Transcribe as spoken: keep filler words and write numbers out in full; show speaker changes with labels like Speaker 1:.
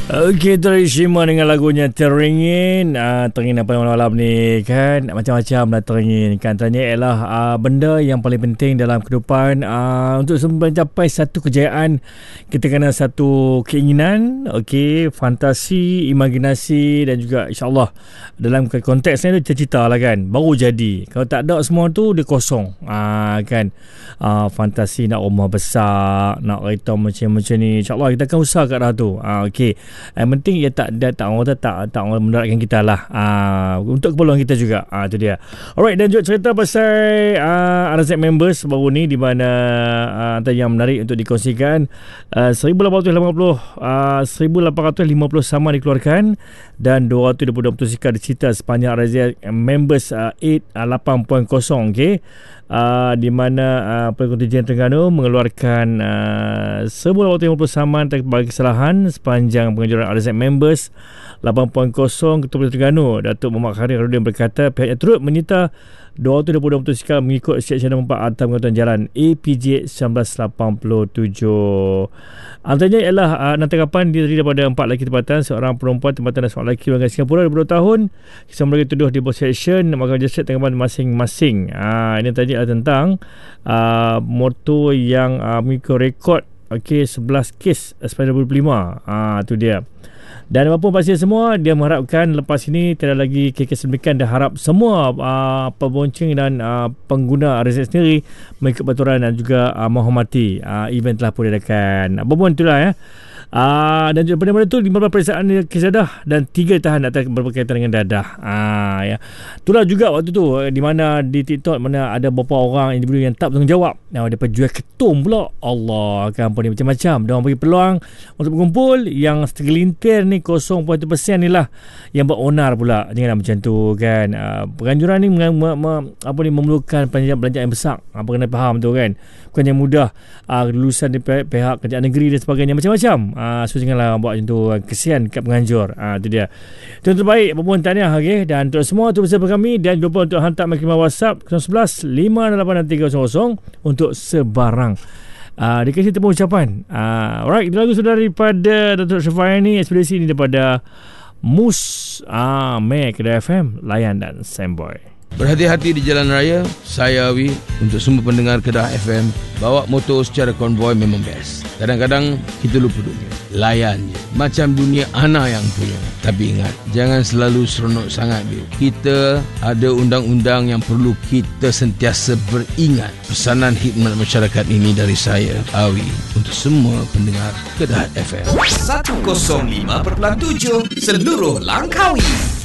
Speaker 1: Okey, Terishima dengan lagunya Teringin. uh, Teringin apa malam-malam ni kan, macam-macam lah teringin kan. Tanya ialah uh, benda yang paling penting dalam kehidupan. uh, Untuk mencapai satu kejayaan, kita kena satu keinginan, okey, fantasi, imajinasi dan juga insyaAllah dalam konteks ni tu cita-cita lah kan, baru jadi. Kalau tak ada semua tu, dia kosong. uh, kan uh, Fantasi nak rumah besar, nak kereta macam-macam ni, insyaAllah kita akan usaha kat dah tu. uh, Okey, yang penting ia tak dia tak orang tak tak orang mendaratkan kita lah, uh, untuk keperluan kita juga. Ah uh, tu dia. Alright, dan juga cerita pasal uh, R Z members baru ni, di mana uh, antara yang menarik untuk dikongsikan, uh, seribu lapan ratus lima puluh uh, seribu lapan ratus lima puluh saman dikeluarkan dan dua ratus dua puluh dua motosikal disita sepanjang R Z members uh, lapan titik kosong. okey. Uh, di mana uh, Kontijen Terengganu mengeluarkan uh, seribu lapan ratus lima puluh saman bagi kesalahan sepanjang penganjuran R Z members lapan titik kosong. Ketua Polis Terengganu Datuk Muhammad Khairi Khairuddin berkata pihaknya turut menyita dua ratus dua puluh dua motosikal mengikut Seksyen nombor empat Akta Pengaturan Jalan A P J seribu sembilan ratus lapan puluh tujuh. Antaranya ialah uh, nantangkapan diri daripada empat lelaki tempatan, seorang perempuan tempatan dan seorang lelaki warga Singapura dua puluh tahun. Kisah mereka tuduh di bawah Seksyen Mahkamah Magistrate tanggapan masing-masing. Uh, ini tadi adalah tentang uh, motor yang uh, mengikut rekod, okey, sebelas kes sepanjang dua ribu lima. Ah uh, tu dia. Dan apapun pasti semua, dia mengharapkan lepas ini tiada lagi kes demikian. Dia harap semua uh, pembonceng dan uh, pengguna R Z sendiri mengikut peraturan dan juga uh, menghormati uh, event telah pun diadakan. Apapun itulah ya. Uh, dan juga pada tu lima belas periksaan kes dadah dan tiga ditahan atas berkaitan dengan dadah. Uh, ya. Itulah juga waktu tu di mana di TikTok mana ada beberapa orang individu yang tak bertanggungjawab. Nah, dia penjual ketum pula. Allah, kan apa ni, macam-macam. Dia orang bagi peluang untuk berkumpul, yang segelintir ni kosong perpuluhan satu peratus ni lah yang beronar pula. Janganlah macam tu kan. Uh, penganjuran ni meng, me, me, apa ni memerlukan belanjaan yang besar. Apa kena faham tu kan. Bukan yang mudah. Uh, lulusan di pihak, pihak kerajaan negeri dan sebagainya, macam-macam. Uh, so janganlah buat macam tu, kesian kat penganjur. uh, Itu dia. Itu yang terbaik. Apapun tahniah, okay? Dan untuk semua tu bersama kami. Dan lupa untuk hantar maklumat WhatsApp kosong satu satu lima lapan tiga kosong kosong untuk sebarang uh, dikasih tepung ucapan. uh, Alright, itu lagu sudah daripada Datuk Syafai ni. Ekspedisi ni daripada Mus uh, Mac Kedah F M. Layan dan Samboy.
Speaker 2: Berhati-hati di jalan raya. Saya Awi. Untuk semua pendengar Kedah F M, bawa motor secara konvoi memang best. Kadang-kadang kita lupa dunia, layan je. Macam dunia anak yang punya. Tapi ingat, jangan selalu seronok sangat bil. Kita ada undang-undang yang perlu kita sentiasa beringat. Pesanan khidmat masyarakat ini dari saya Awi untuk semua pendengar Kedah F M
Speaker 3: seratus lima perpuluhan tujuh seluruh Langkawi.